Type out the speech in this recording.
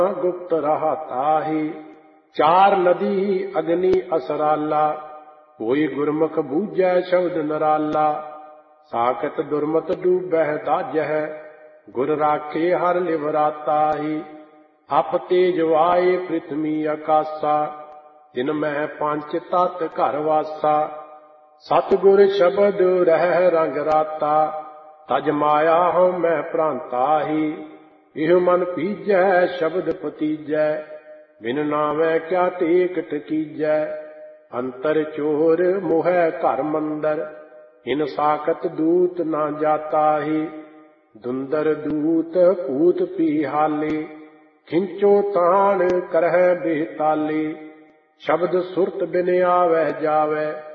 गुप्त रहा ताही। चार नदी अग्नि असराला, कोई गुरमुख बूझै शब्द नराला। साकत दुर्मत डूबह दाजह, गुर राखे हर लिवराता ही। अप तेज वाए पृथ्वी आकाशा, तिन मह पंच तत् घर वासा। सतगुर शब्द रह रंग राता, तज माया हम मैं प्रांता ही। इह मन पीजै शब्द पतीजै, बिन नावै क्या टेक टकीजै। अंतर चोर मोह घर मंदर, इन साकत दूत ना जाता ही। दुंदर दूत पूत पीहाले, खिंचो ताण करह बेताले। शब्द सुरत बिन आवह जावै,